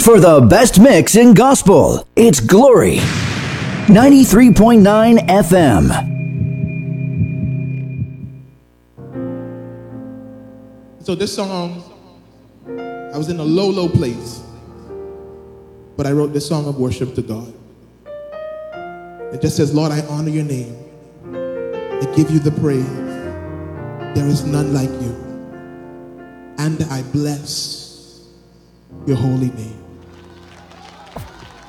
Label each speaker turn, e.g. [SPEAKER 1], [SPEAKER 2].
[SPEAKER 1] For the best mix in gospel, it's Glory 93.9 FM.
[SPEAKER 2] So this song, I was in a low place, but I wrote this song of worship to God. It just says, Lord, I honor your name. I give you the praise. There is none like you. And I bless your holy name.